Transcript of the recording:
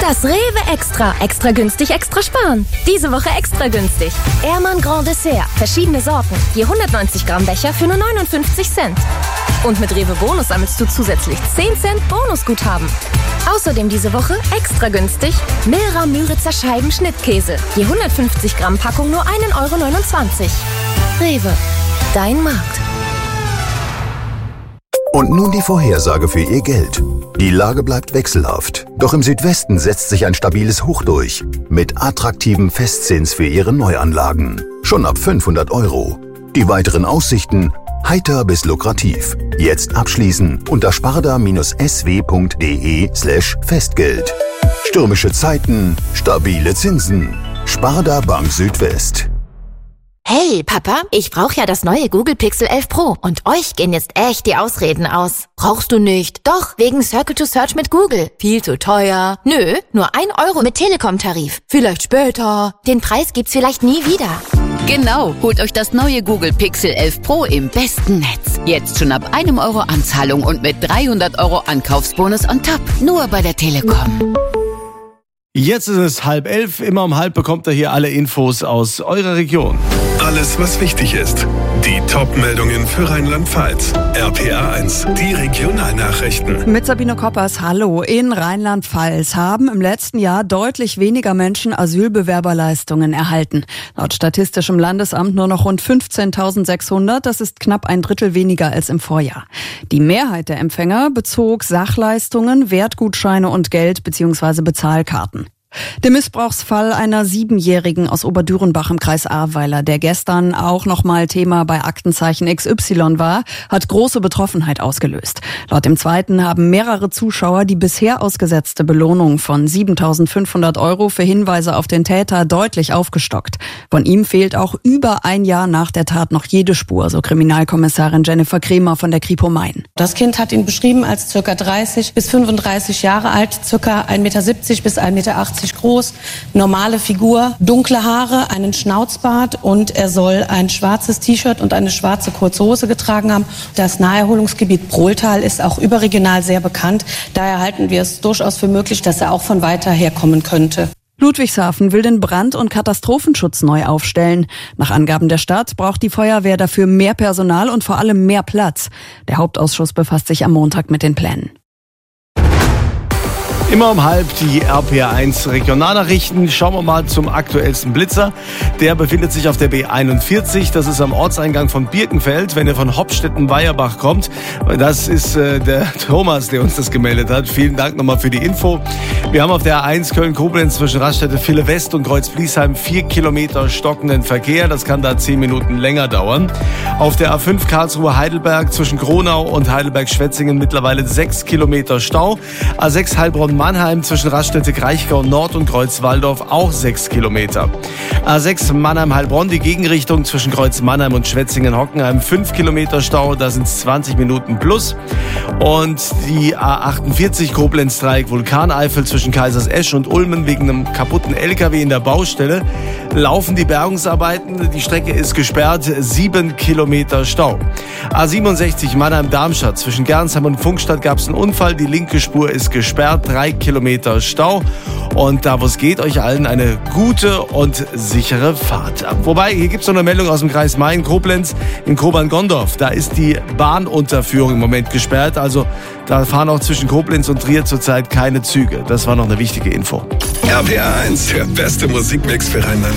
Das Rewe Extra. Extra günstig, extra sparen. Diese Woche extra günstig. Ehrmann Grand Dessert. Verschiedene Sorten. Je 190 Gramm Becher für nur 59 Cent. Und mit Rewe Bonus sammelst du zusätzlich 10 Cent Bonusguthaben. Außerdem diese Woche extra günstig Milra Müritzer Scheiben Schnittkäse. Je 150 Gramm Packung nur 1,29 Euro. Rewe. Dein Markt. Und nun die Vorhersage für Ihr Geld. Die Lage bleibt wechselhaft. Doch im Südwesten setzt sich ein stabiles Hoch durch. Mit attraktivem Festzins für Ihre Neuanlagen. Schon ab 500 Euro. Die weiteren Aussichten heiter bis lukrativ. Jetzt abschließen unter sparda-sw.de/Festgeld. Stürmische Zeiten, stabile Zinsen. Sparda Bank Südwest. Hey, Papa, ich brauche ja das neue Google Pixel 11 Pro und euch gehen jetzt echt die Ausreden aus. Brauchst du nicht? Doch, wegen Circle to Search mit Google. Viel zu teuer. Nö, nur 1 Euro mit Telekom-Tarif. Vielleicht später. Den Preis gibt's vielleicht nie wieder. Genau, holt euch das neue Google Pixel 11 Pro im besten Netz. Jetzt schon ab 1 Euro Anzahlung und mit 300 Euro Ankaufsbonus on top. Nur bei der Telekom. Jetzt ist es 10:30. Immer um 10:30 bekommt ihr hier alle Infos aus eurer Region. Alles, was wichtig ist. Die Top-Meldungen für Rheinland-Pfalz. RPA 1, die Regionalnachrichten. Mit Sabine Koppers, hallo. In Rheinland-Pfalz haben im letzten Jahr deutlich weniger Menschen Asylbewerberleistungen erhalten. Laut Statistischem Landesamt nur noch rund 15.600. Das ist knapp ein Drittel weniger als im Vorjahr. Die Mehrheit der Empfänger bezog Sachleistungen, Wertgutscheine und Geld bzw. Bezahlkarten. Der Missbrauchsfall einer 7-Jährigen aus Oberdürenbach im Kreis Ahrweiler, der gestern auch nochmal Thema bei Aktenzeichen XY war, hat große Betroffenheit ausgelöst. Laut dem Zweiten haben mehrere Zuschauer die bisher ausgesetzte Belohnung von 7.500 Euro für Hinweise auf den Täter deutlich aufgestockt. Von ihm fehlt auch über ein Jahr nach der Tat noch jede Spur, so Kriminalkommissarin Jennifer Kremer von der Kripo Main. Das Kind hat ihn beschrieben als ca. 30 bis 35 Jahre alt, ca. 1,70 Meter bis 1,80 Meter groß, normale Figur, dunkle Haare, einen Schnauzbart und er soll ein schwarzes T-Shirt und eine schwarze kurze Hose getragen haben. Das Naherholungsgebiet Prohltal ist auch überregional sehr bekannt. Daher halten wir es durchaus für möglich, dass er auch von weiter her kommen könnte. Ludwigshafen will den Brand- und Katastrophenschutz neu aufstellen. Nach Angaben der Stadt braucht die Feuerwehr dafür mehr Personal und vor allem mehr Platz. Der Hauptausschuss befasst sich am Montag mit den Plänen. Immer um 10:30 die RPA1 Regionalnachrichten. Schauen wir mal zum aktuellsten Blitzer. Der befindet sich auf der B41. Das ist am Ortseingang von Birkenfeld, wenn ihr von Hopstetten-Weierbach kommt. Das ist der Thomas, der uns das gemeldet hat. Vielen Dank nochmal für die Info. Wir haben auf der A1 Köln-Koblenz zwischen Raststätte Ville West und Kreuz-Bliesheim 4 Kilometer stockenden Verkehr. Das kann da 10 Minuten länger dauern. Auf der A5 Karlsruhe-Heidelberg zwischen Gronau und Heidelberg-Schwetzingen mittlerweile 6 Kilometer Stau. A6 Heilbronn-Mannheim zwischen Raststätte Kraichgau Nord und Kreuz-Walldorf auch 6 Kilometer. A6 Mannheim-Heilbronn, die Gegenrichtung zwischen Kreuz-Mannheim und Schwetzingen-Hockenheim 5 Kilometer Stau, da sind es 20 Minuten plus. Und die A48 Koblenz-Dreieck Vulkaneifel zwischen Kaisersesch und Ulmen wegen einem kaputten LKW in der Baustelle laufen die Bergungsarbeiten. Die Strecke ist gesperrt, 7 Kilometer Stau. A67 Mannheim-Darmstadt zwischen Gernsheim und Funkstadt gab es einen Unfall. Die linke Spur ist gesperrt, 3 Kilometer Stau. Und da, wo es geht, euch allen eine gute und sichere Fahrt. Wobei, hier gibt es noch eine Meldung aus dem Kreis Main-Koblenz in Kobern-Gondorf. Da ist die Bahnunterführung im Moment gesperrt. Also da fahren auch zwischen Koblenz und Trier zurzeit keine Züge. Das war noch eine wichtige Info. RPA 1, der beste Musikmix für Rheinland.